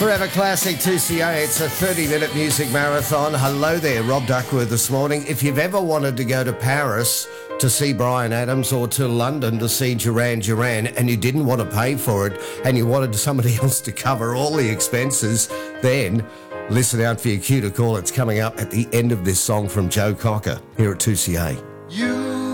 Forever Classic 2CA. It's a 30-minute music marathon. Hello there, Rob Duckworth this morning. If you've ever wanted to go to Paris to see Bryan Adams or to London to see Duran Duran and you didn't want to pay for it and you wanted somebody else to cover all the expenses, then listen out for your cue to call. It's coming up at the end of this song from Joe Cocker here at 2CA. You